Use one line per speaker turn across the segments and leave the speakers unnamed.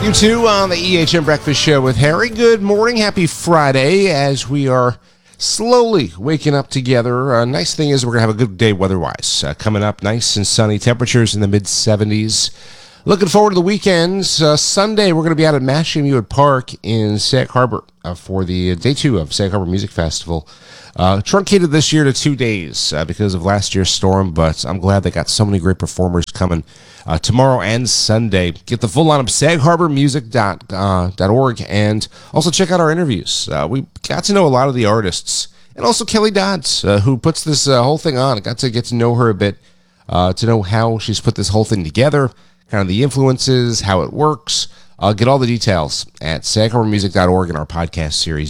You two on the EHM Breakfast Show with Harry. Good morning. Happy Friday as we are slowly waking up together. Nice thing is we're going to have a good day weather-wise. Coming up nice and sunny. Temperatures in the mid-70s. Looking forward to the weekends. Sunday, we're going to be out at Massachusetts Park in Sag Harbor for the day 2 of Sag Harbor Music Festival. Truncated this year to 2 days because of last year's storm, but I'm glad they got so many great performers coming tomorrow and Sunday. Get the full lineup, sagharbormusic.org, and also check out our interviews. We got to know a lot of the artists, and also Kelly Dodds, who puts this whole thing on. I got to get to know her a bit, to know how she's put this whole thing together, kind of the influences, how it works. I'll get all the details at sagharbormusic.org in our podcast series,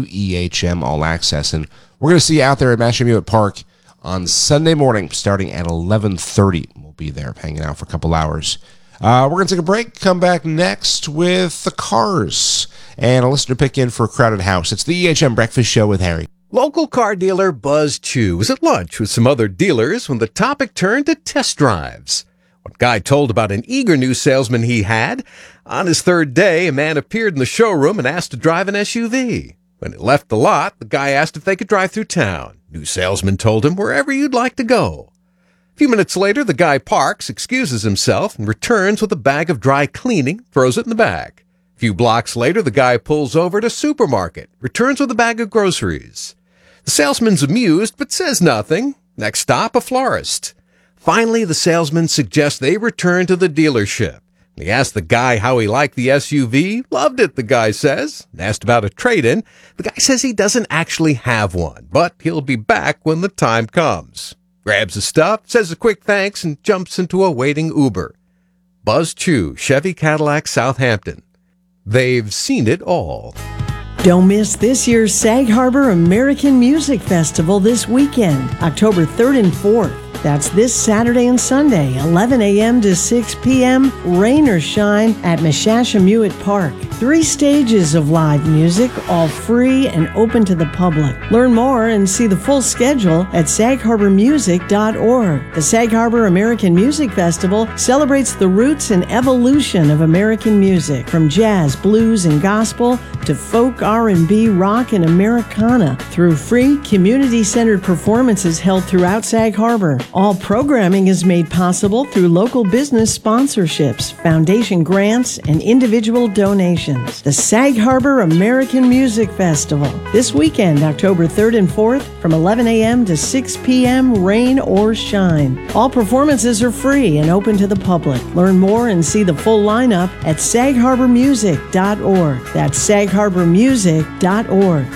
WEHM All Access. And we're going to see you out there at Massachusetts Park on Sunday morning starting at 11:30. We'll be there hanging out for a couple hours. We're going to take a break, come back next with the Cars and a listener pick in for a Crowded House. It's the EHM Breakfast Show with Harry.
Local car dealer Buzz Chew was at lunch with some other dealers when the topic turned to test drives. One guy told about an eager new salesman he had. On his third day, a man appeared in the showroom and asked to drive an SUV. When it left the lot, the guy asked if they could drive through town. New salesman told him wherever you'd like to go. A few minutes later, the guy parks, excuses himself, and returns with a bag of dry cleaning, throws it in the bag. A few blocks later, the guy pulls over to a supermarket, returns with a bag of groceries. The salesman's amused, but says nothing. Next stop, a florist. Finally, the salesman suggests they return to the dealership. He asked the guy how he liked the SUV. Loved it, the guy says. And asked about a trade-in. The guy says he doesn't actually have one, but he'll be back when the time comes. Grabs his stuff, says a quick thanks, and jumps into a waiting Uber. Buzz Chew, Chevy Cadillac, Southampton. They've seen it all.
Don't miss this year's Sag Harbor American Music Festival this weekend, October 3rd and 4th. That's this Saturday and Sunday, 11 a.m. to 6 p.m., rain or shine, at Massachusetts Park. 3 stages of live music, all free and open to the public. Learn more and see the full schedule at sagharbormusic.org. The Sag Harbor American Music Festival celebrates the roots and evolution of American music, from jazz, blues, and gospel to folk, R&B, rock, and Americana, through free, community-centered performances held throughout Sag Harbor. All programming is made possible through local business sponsorships, foundation grants, and individual donations. The Sag Harbor American Music Festival, this weekend, October 3rd and 4th, from 11 a.m. to 6 p.m., rain or shine. All performances are free and open to the public. Learn more and see the full lineup at sagharbormusic.org. That's sagharbormusic.org.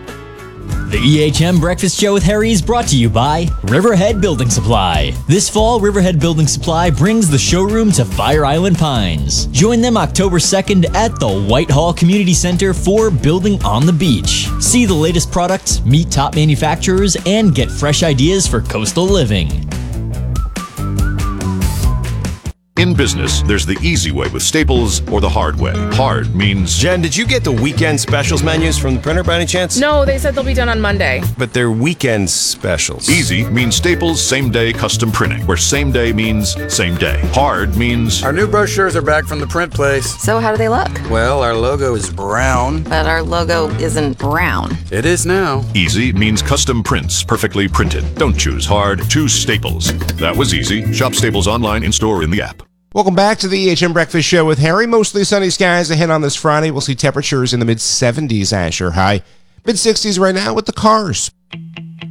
The EHM Breakfast Show with Harry is brought to you by Riverhead Building Supply. This fall, Riverhead Building Supply brings the showroom to Fire Island Pines. Join them October 2nd at the Whitehall Community Center for Building on the Beach. See the latest products, meet top manufacturers, and get fresh ideas for coastal living.
In business, there's the easy way with Staples or the hard way. Hard means...
Jen, did you get the weekend specials menus from the printer by any chance?
No, they said they'll be done on Monday.
But they're weekend specials.
Easy means Staples same-day custom printing, where same day means same day. Hard means...
Our new brochures are back from the print place.
So how do they look?
Well, our logo is brown.
But our logo isn't brown.
It is now.
Easy means custom prints, perfectly printed. Don't choose hard, choose Staples. That was easy. Shop Staples online, in-store, in the app.
Welcome back to the EHM Breakfast Show with Harry. Mostly sunny skies ahead on this Friday. We'll see temperatures in the mid-70s, Asher High. Mid-60s right now with the Cars.